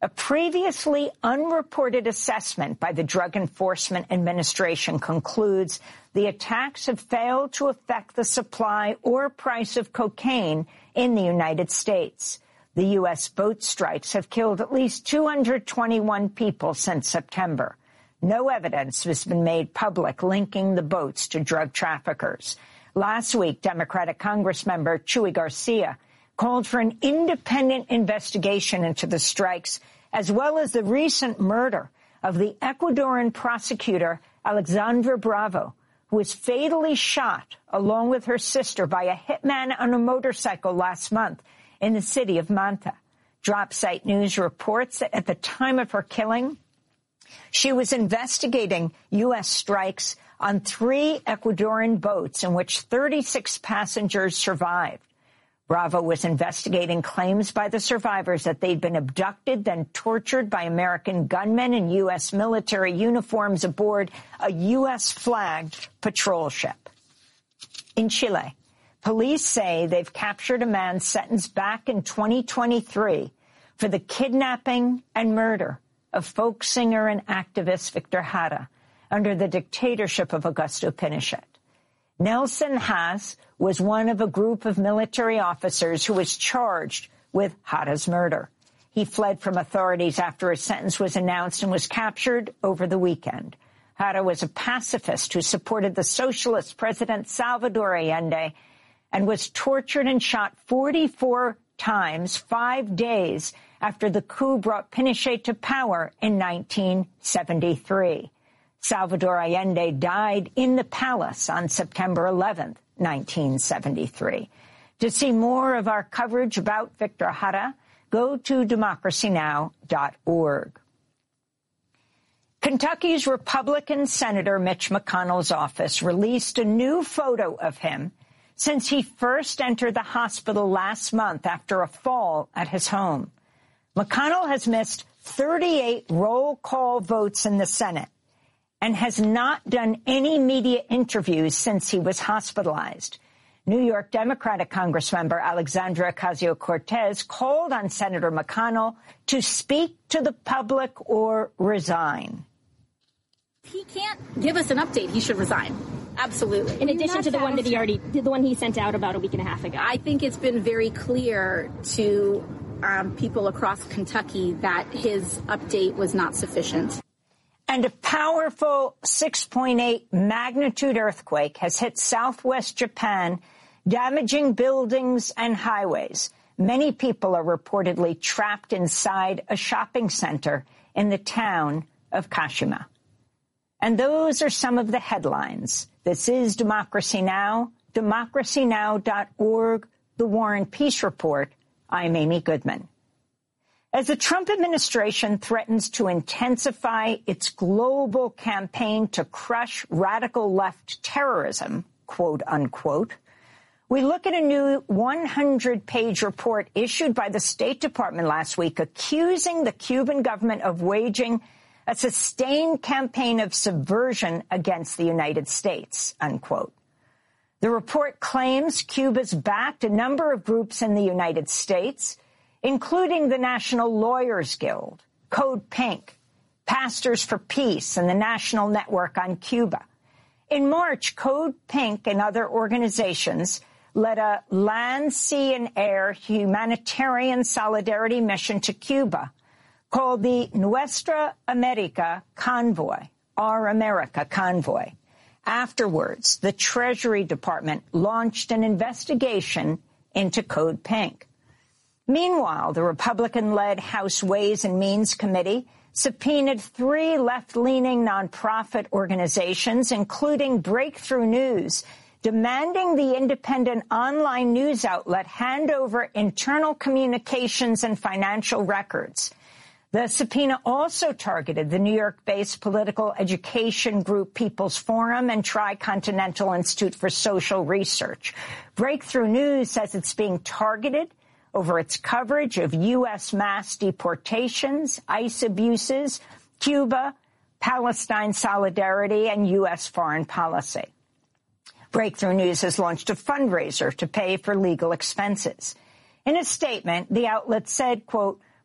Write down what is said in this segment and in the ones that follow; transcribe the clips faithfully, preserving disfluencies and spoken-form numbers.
A previously unreported assessment by the Drug Enforcement Administration concludes the attacks have failed to affect the supply or price of cocaine in the United States. The U S boat strikes have killed at least two hundred twenty-one people since September. No evidence has been made public linking the boats to drug traffickers. Last week, Democratic Congressmember Chuy Garcia called for an independent investigation into the strikes, as well as the recent murder of the Ecuadorian prosecutor Alexandra Bravo, who was fatally shot along with her sister by a hitman on a motorcycle last month in the city of Manta. Dropsite News reports that at the time of her killing, she was investigating U S strikes on three Ecuadorian boats in which thirty-six passengers survived. Bravo was investigating claims by the survivors that they'd been abducted, then tortured by American gunmen in U S military uniforms aboard a U S-flagged patrol ship. In Chile, police say they've captured a man sentenced back in twenty twenty-three for the kidnapping and murder of folk singer and activist Victor Jara under the dictatorship of Augusto Pinochet. Nelson Haas was one of a group of military officers who was charged with Jara's murder. He fled from authorities after his sentence was announced and was captured over the weekend. Jara was a pacifist who supported the socialist president Salvador Allende and was tortured and shot forty-four times, five days after the coup brought Pinochet to power in nineteen seventy-three. Salvador Allende died in the palace on September eleventh, nineteen seventy-three. To see more of our coverage about Victor Jara, go to democracy now dot org. Kentucky's Republican Senator Mitch McConnell's office released a new photo of him since he first entered the hospital last month after a fall at his home. McConnell has missed thirty-eight roll call votes in the Senate and has not done any media interviews since he was hospitalized. New York Democratic Congressmember Alexandria Ocasio-Cortez called on Senator McConnell to speak to the public or resign. He can't give us an update. He should resign. Absolutely. In addition to the one that he already did, the one he sent out about a week and a half ago. I think it's been very clear to um, people across Kentucky that his update was not sufficient. And a powerful six point eight magnitude earthquake has hit southwest Japan, damaging buildings and highways. Many people are reportedly trapped inside a shopping center in the town of Kashima. And those are some of the headlines. This is Democracy Now!, democracy now dot org, The War and Peace Report. I'm Amy Goodman. As the Trump administration threatens to intensify its global campaign to crush radical left terrorism, quote unquote, we look at a new one hundred page report issued by the State Department last week accusing the Cuban government of waging a sustained campaign of subversion against the United States, unquote. The report claims Cuba's backed a number of groups in the United States, including the National Lawyers Guild, Code Pink, Pastors for Peace, and the National Network on Cuba. In March, Code Pink and other organizations led a land, sea, and air humanitarian solidarity mission to Cuba called the Nuestra America Convoy, Our America Convoy. Afterwards, the Treasury Department launched an investigation into Code Pink. Meanwhile, the Republican-led House Ways and Means Committee subpoenaed three left-leaning nonprofit organizations, including Breakthrough News, demanding the independent online news outlet hand over internal communications and financial records. The subpoena also targeted the New York-based political education group People's Forum and Tricontinental Institute for Social Research. Breakthrough News says it's being targeted over its coverage of U S mass deportations, ICE abuses, Cuba, Palestine solidarity, and U S foreign policy. Breakthrough News has launched a fundraiser to pay for legal expenses. In a statement, the outlet said, quote,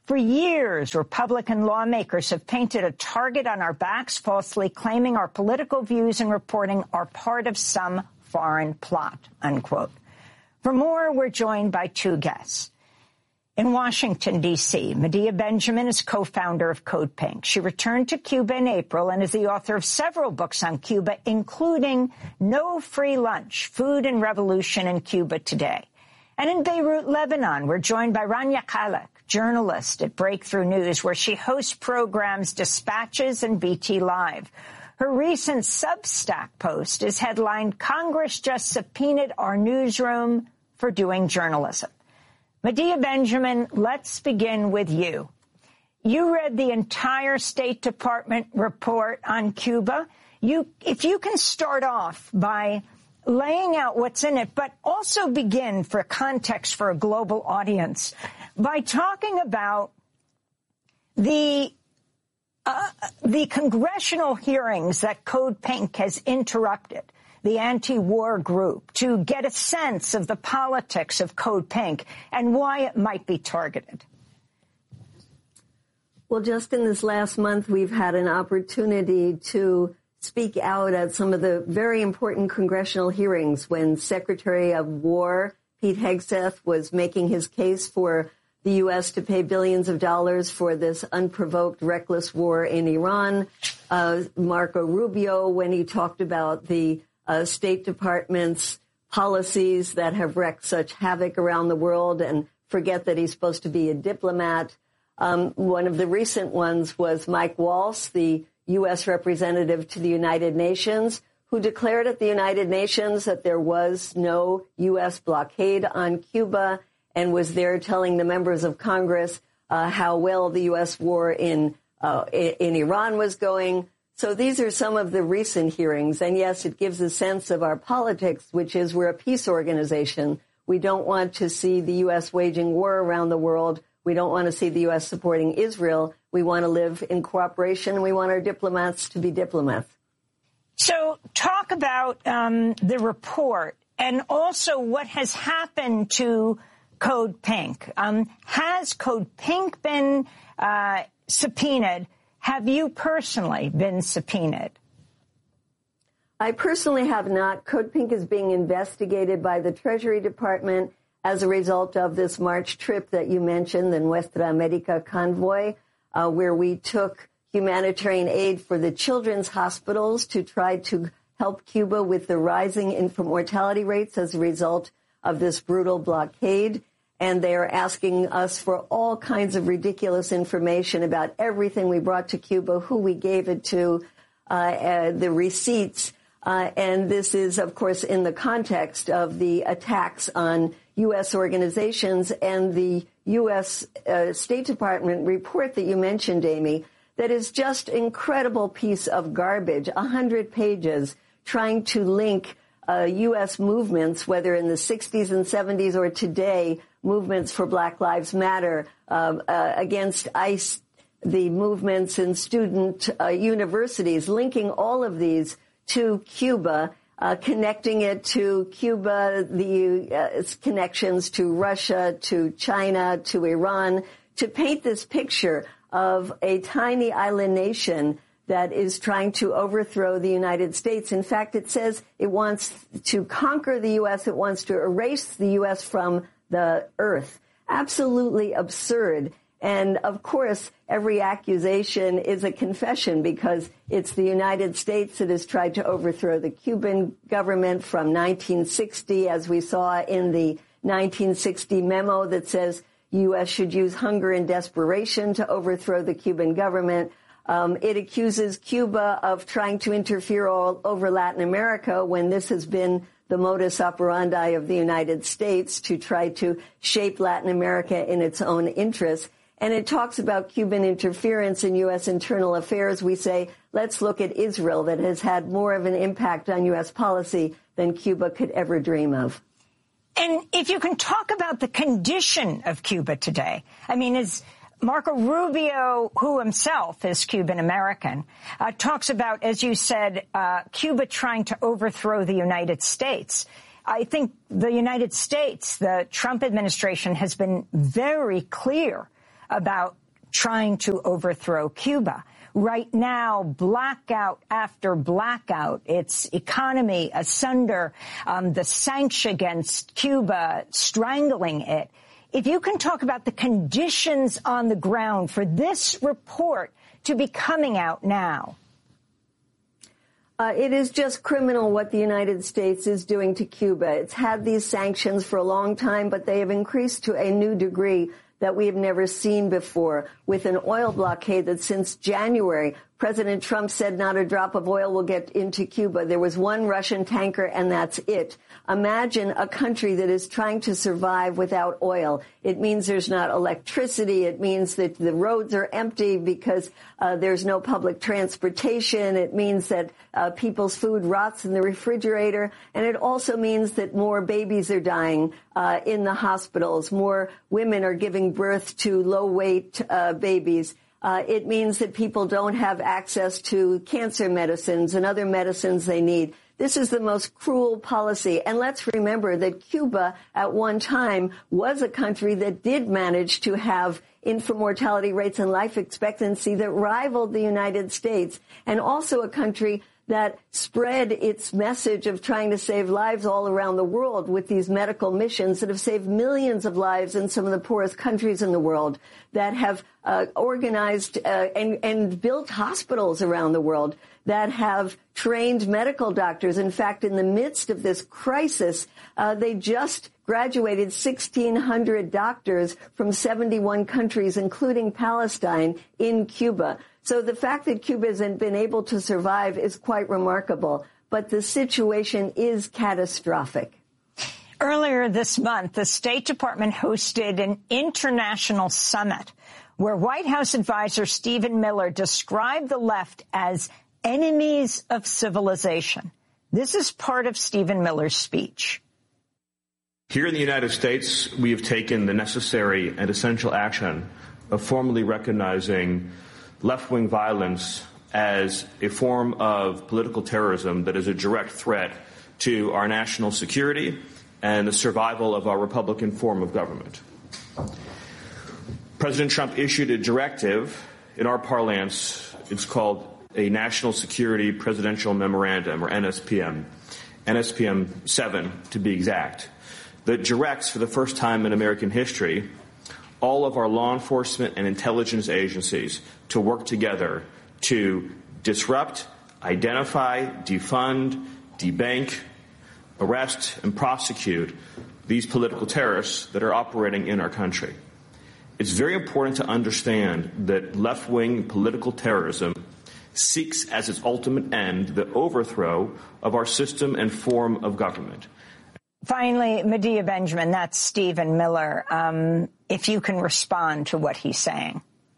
For years, Republican lawmakers have painted a target on our backs, falsely claiming our political views and reporting are part of some foreign plot, unquote. For more, we're joined by two guests. In Washington, D C, Medea Benjamin is co-founder of Code Pink. She returned to Cuba in April and is the author of several books on Cuba, including No Free Lunch, Food and Revolution in Cuba Today. And in Beirut, Lebanon, we're joined by Rania Khalek, journalist at Breakthrough News, where she hosts programs Dispatches and B T Live. Her recent Substack post is headlined, Congress Just Subpoenaed Our Newsroom for Doing Journalism. Medea Benjamin, let's begin with you. You read the entire State Department report on Cuba. You, if you can start off by laying out what's in it, but also begin for context for a global audience by talking about the uh, the congressional hearings that Code Pink has interrupted, the anti-war group, to get a sense of the politics of Code Pink and why it might be targeted. Well, just in this last month, we've had an opportunity to speak out at some of the very important congressional hearings when Secretary of War Pete Hegseth was making his case for the U S to pay billions of dollars for this unprovoked, reckless war in Iran. Uh, Marco Rubio, when he talked about the uh, State Department's policies that have wreaked such havoc around the world and forget that he's supposed to be a diplomat. Um, one of the recent ones was Mike Waltz, the U S representative to the United Nations, who declared at the United Nations that there was no U S blockade on Cuba and was there telling the members of Congress uh, how well the U S war in, uh, in Iran was going. So these are some of the recent hearings. And yes, it gives a sense of our politics, which is we're a peace organization. We don't want to see the U S waging war around the world. We don't want to see the U S supporting Israel. We want to live in cooperation, and we want our diplomats to be diplomats. So talk about um, the report and also what has happened to Code Pink. Um, has Code Pink been uh, subpoenaed? Have you personally been subpoenaed? I personally have not. Code Pink is being investigated by the Treasury Department as a result of this March trip that you mentioned, the Nuestra America convoy, uh, where we took humanitarian aid for the children's hospitals to try to help Cuba with the rising infant mortality rates as a result of this brutal blockade. And they are asking us for all kinds of ridiculous information about everything we brought to Cuba, who we gave it to, uh, uh, the receipts. Uh, and this is, of course, in the context of the attacks on U S organizations and the U S uh, State Department report that you mentioned, Amy, that is just an incredible piece of garbage, one hundred pages, trying to link uh, U S movements, whether in the sixties and seventies or today, movements for Black Lives Matter, uh, uh, against ICE, the movements in student uh, universities, linking all of these to Cuba, uh, connecting it to Cuba, the uh, its connections to Russia, to China, to Iran, to paint this picture of a tiny island nation that is trying to overthrow the United States. In fact, it says it wants to conquer the U S. It wants to erase the U S from the earth. Absolutely absurd. And, of course, every accusation is a confession because it's the United States that has tried to overthrow the Cuban government from nineteen sixty, as we saw in the nineteen sixty memo that says U S should use hunger and desperation to overthrow the Cuban government. Um, it accuses Cuba of trying to interfere all over Latin America when this has been the modus operandi of the United States to try to shape Latin America in its own interests. And it talks about Cuban interference in U S internal affairs. We say, let's look at Israel, that has had more of an impact on U S policy than Cuba could ever dream of. And if you can talk about the condition of Cuba today, I mean, is Marco Rubio, who himself is Cuban-American, uh, talks about, as you said, uh, Cuba trying to overthrow the United States. I think the United States, the Trump administration, has been very clear about trying to overthrow Cuba. Right now, blackout after blackout, its economy asunder, um, the sanctions against Cuba strangling it. If you can talk about the conditions on the ground for this report to be coming out now. Uh, it is just criminal what the United States is doing to Cuba. It's had these sanctions for a long time, but they have increased to a new degree that we have never seen before, with an oil blockade that since January, President Trump said not a drop of oil will get into Cuba. There was one Russian tanker, and that's it. Imagine a country that is trying to survive without oil. It means there's not electricity. It means that the roads are empty because uh, there's no public transportation. It means that uh, people's food rots in the refrigerator. And it also means that more babies are dying uh, in the hospitals. More women are giving birth to low-weight uh, babies. Uh, it means that people don't have access to cancer medicines and other medicines they need. This is the most cruel policy. And let's remember that Cuba at one time was a country that did manage to have infant mortality rates and life expectancy that rivaled the United States, and also a country that spread its message of trying to save lives all around the world with these medical missions that have saved millions of lives in some of the poorest countries in the world, that have uh, organized uh, and, and built hospitals around the world, that have trained medical doctors. In fact, in the midst of this crisis, uh, they just graduated sixteen hundred doctors from seventy-one countries, including Palestine, in Cuba. So the fact that Cuba hasn't been able to survive is quite remarkable. But the situation is catastrophic. Earlier this month, the State Department hosted an international summit where White House advisor Stephen Miller described the left as enemies of civilization. This is part of Stephen Miller's speech. Here in the United States, we have taken the necessary and essential action of formally recognizing left-wing violence as a form of political terrorism that is a direct threat to our national security and the survival of our Republican form of government. President Trump issued a directive, in our parlance, it's called a National Security Presidential Memorandum, or N S P M, N S P M seven to be exact, that directs for the first time in American history all of our law enforcement and intelligence agencies to work together to disrupt, identify, defund, debank, arrest, and prosecute these political terrorists that are operating in our country. It's very important to understand that left-wing political terrorism seeks as its ultimate end the overthrow of our system and form of government. Finally, Medea Benjamin, that's Stephen Miller. Um, if you can respond to what he's saying.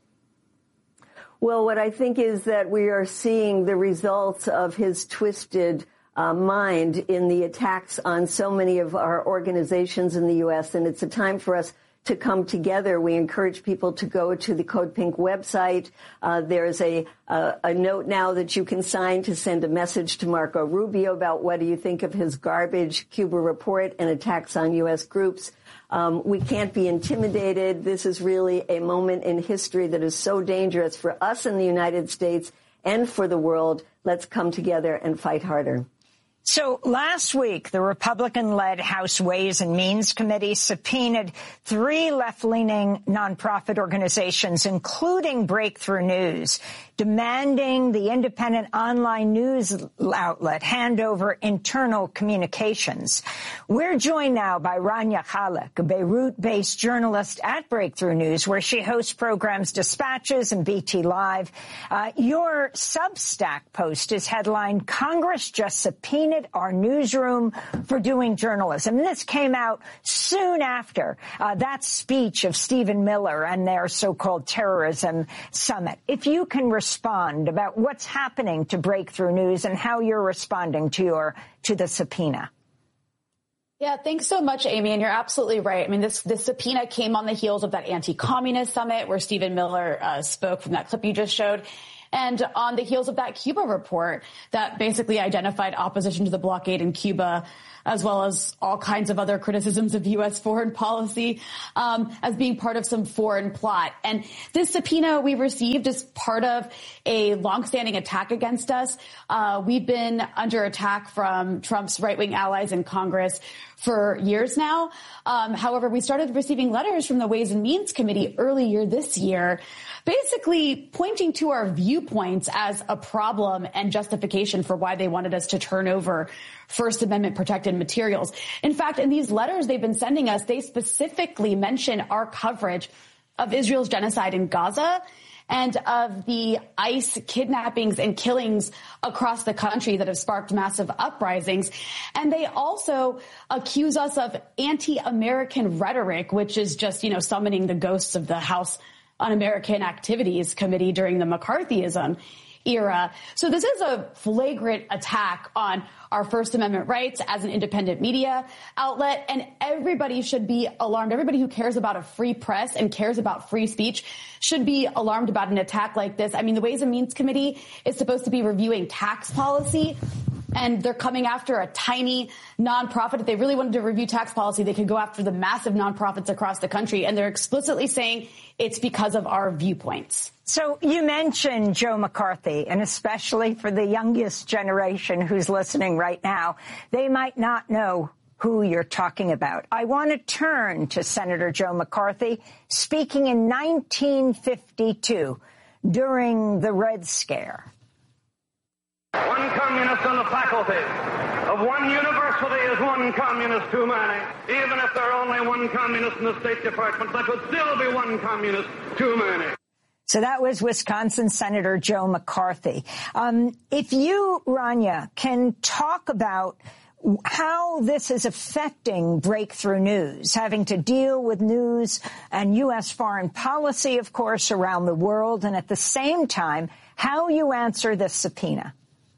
Well, what I think is that we are seeing the results of his twisted uh, mind in the attacks on so many of our organizations in the U S, and it's a time for us to come together. We encourage people to go to the Code Pink website. Uh, there's a, a, a note now that you can sign to send a message to Marco Rubio about what do you think of his garbage Cuba report and attacks on U S groups. Um, we can't be intimidated. This is really a moment in history that is so dangerous for us in the United States and for the world. Let's come together and fight harder. So last week, the Republican-led House Ways and Means Committee subpoenaed three left-leaning nonprofit organizations, including Breakthrough News, demanding the independent online news outlet hand over internal communications. We're joined now by Rania Khalek, a Beirut-based journalist at Breakthrough News, where she hosts programs Dispatches and B T Live. Uh, your Substack post is headlined, "Congress Just Subpoenaed Our Newsroom for Doing Journalism." And this came out soon after uh, that speech of Stephen Miller and their so-called terrorism summit. If you can respond about what's happening to Breakthrough News and how you're responding to your to the subpoena. Yeah, thanks so much, Amy. And you're absolutely right. I mean, this, this subpoena came on the heels of that anti-communist summit where Stephen Miller uh, spoke from that clip you just showed. And on the heels of that Cuba report that basically identified opposition to the blockade in Cuba, as well as all kinds of other criticisms of U S foreign policy, um, as being part of some foreign plot. And this subpoena we received is part of a longstanding attack against us. Uh, we've been under attack from Trump's right-wing allies in Congress for years now. Um, however, we started receiving letters from the Ways and Means Committee earlier this year, basically pointing to our viewpoints as a problem and justification for why they wanted us to turn over First Amendment protected materials. In fact, in these letters they've been sending us, they specifically mention our coverage of Israel's genocide in Gaza and of the ICE kidnappings and killings across the country that have sparked massive uprisings. And they also accuse us of anti-American rhetoric, which is just, you know, summoning the ghosts of the House Un-American Activities Committee during the McCarthyism era. So this is a flagrant attack on our First Amendment rights as an independent media outlet, and everybody should be alarmed. Everybody who cares about a free press and cares about free speech should be alarmed about an attack like this. I mean, the Ways and Means Committee is supposed to be reviewing tax policy, and they're coming after a tiny nonprofit. If they really wanted to review tax policy, they could go after the massive nonprofits across the country, and they're explicitly saying it's because of our viewpoints. So you mentioned Joe McCarthy, and especially for the youngest generation who's listening right now, they might not know who you're talking about. I want to turn to Senator Joe McCarthy, speaking in nineteen fifty-two during the Red Scare. One communist on the faculty of one university is one communist too many. Even if there are only one communist in the State Department, that would still be one communist too many. So that was Wisconsin Senator Joe McCarthy. Um, if you, Rania, can talk about how this is affecting Breakthrough News, having to deal with news and U S foreign policy, of course, around the world, and at the same time, how you answer this subpoena.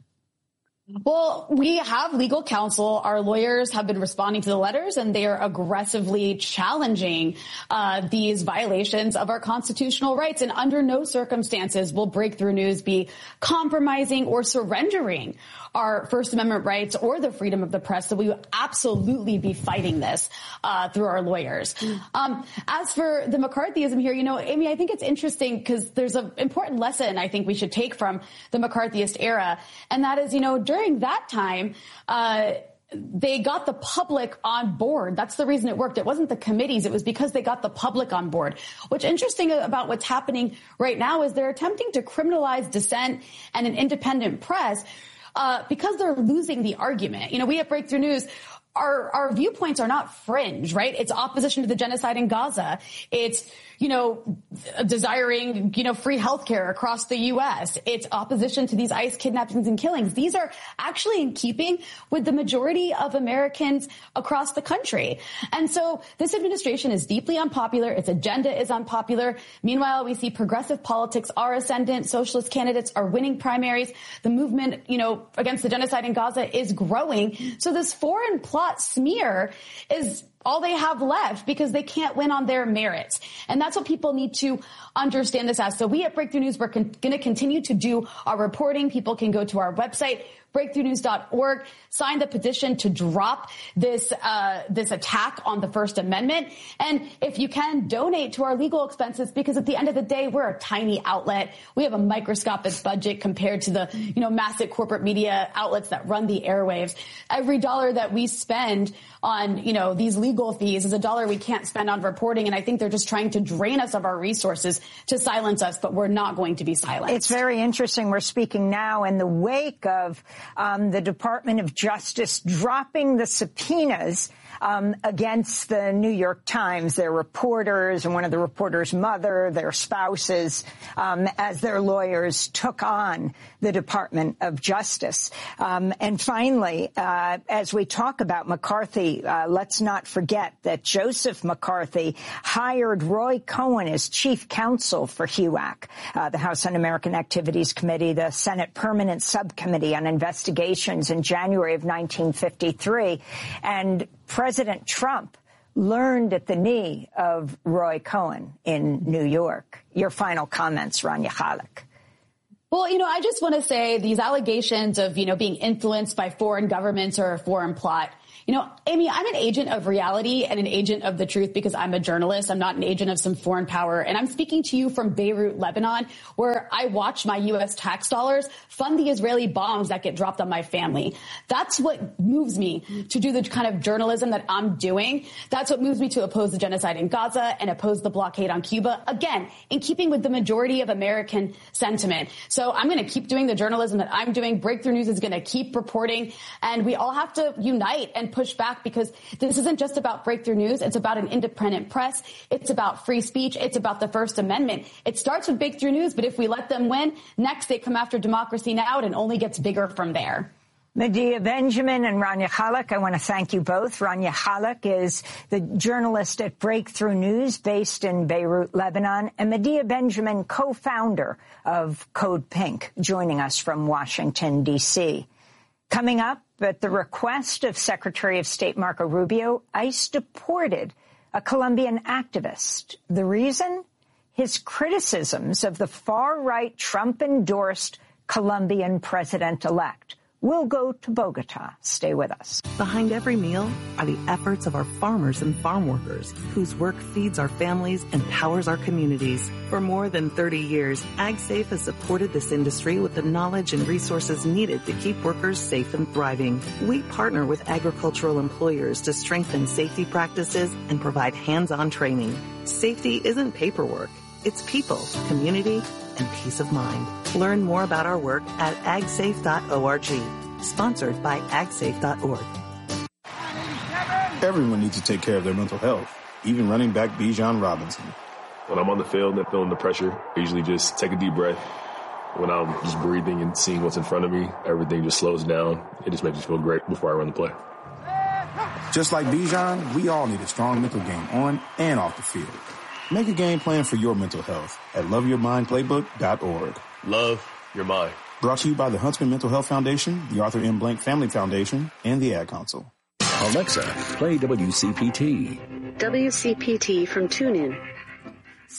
Well, we have legal counsel. Our lawyers have been responding to the letters, and they are aggressively challenging uh, these violations of our constitutional rights. And under no circumstances will Breakthrough News be compromising or surrendering our First Amendment rights or the freedom of the press. So we will absolutely be fighting this uh, through our lawyers. Um, as for the McCarthyism here, you know, Amy, I think it's interesting because there's an important lesson I think we should take from the McCarthyist era, and that is, you know, during that time, uh, they got the public on board. That's the reason it worked. It wasn't the committees. It was because they got the public on board. What's interesting about what's happening right now is they're attempting to criminalize dissent and an independent press uh, because they're losing the argument. You know, we at Breakthrough News, our, our viewpoints are not fringe, right? It's opposition to the genocide in Gaza. It's, you know, desiring, you know, free healthcare across the U S. It's opposition to these ICE kidnappings and killings. These are actually in keeping with the majority of Americans across the country. And so this administration is deeply unpopular. Its agenda is unpopular. Meanwhile, we see progressive politics are ascendant. Socialist candidates are winning primaries. The movement, you know, against the genocide in Gaza is growing. So this foreign plot smear is all they have left because they can't win on their merits. And that's what people need to understand this as. So we at Breakthrough News, we're con- going to continue to do our reporting. People can go to our website, breakthrough news dot org, sign the petition to drop this, uh, this attack on the First Amendment. And if you can, donate to our legal expenses, because at the end of the day, we're a tiny outlet. We have a microscopic budget compared to the, you know, massive corporate media outlets that run the airwaves. Every dollar that we spend on, you know, these legal fees is a dollar we can't spend on reporting. And I think they're just trying to drain us of our resources to silence us, but we're not going to be silenced. It's very interesting. We're speaking now in the wake of um, the Department of Justice dropping the subpoenas um, against the New York Times, their reporters and one of the reporters' mother, their spouses, um, as their lawyers took on the Department of Justice. Um, and finally, uh, as we talk about McCarthy, uh, let's not forget that Joseph McCarthy hired Roy Cohn as chief counsel for H U A C, uh, the House Un-American Activities Committee, the Senate Permanent Subcommittee on Investigations, in January of nineteen fifty-three. And President Trump learned at the knee of Roy Cohn in New York. Your final comments, Rania Khalek. Well, you know, I just want to say these allegations of, you know, being influenced by foreign governments or a foreign plot. You know, Amy, I'm an agent of reality and an agent of the truth because I'm a journalist. I'm not an agent of some foreign power. And I'm speaking to you from Beirut, Lebanon, where I watch my U S tax dollars fund the Israeli bombs that get dropped on my family. That's what moves me to do the kind of journalism that I'm doing. That's what moves me to oppose the genocide in Gaza and oppose the blockade on Cuba. Again, in keeping with the majority of American sentiment. So I'm going to keep doing the journalism that I'm doing. Breakthrough News is going to keep reporting. And we all have to unite and push back because this isn't just about Breakthrough News. It's about an independent press. It's about free speech. It's about the First Amendment. It starts with Breakthrough News, but if we let them win, next they come after Democracy Now! And only gets bigger from there. Medea Benjamin and Rania Khalek, I want to thank you both. Rania Khalek is the journalist at Breakthrough News based in Beirut, Lebanon, and Medea Benjamin, co-founder of Code Pink, joining us from Washington, D C Coming up, at the request of Secretary of State Marco Rubio, ICE deported a Colombian activist. The reason? His criticisms of the far-right Trump-endorsed Colombian president-elect. We'll go to Bogota. Stay with us. Behind every meal are the efforts of our farmers and farm workers, whose work feeds our families and powers our communities. For more than thirty years, AgSafe has supported this industry with the knowledge and resources needed to keep workers safe and thriving. We partner with agricultural employers to strengthen safety practices and provide hands-on training. Safety isn't paperwork. It's people, community, and peace of mind. Learn more about our work at ag safe dot org. Sponsored by ag safe dot org. Everyone needs to take care of their mental health, even running back Bijan Robinson. When I'm on the field and feeling the pressure, I usually just take a deep breath. When I'm just breathing and seeing what's in front of me, everything just slows down. It just makes me feel great before I run the play. Just like Bijan, we all need a strong mental game on and off the field. Make a game plan for your mental health at love your mind playbook dot org. Love your mind. Brought to you by the Huntsman Mental Health Foundation, the Arthur M. Blank Family Foundation, and the Ad Council. Alexa, play W C P T. W C P T from TuneIn.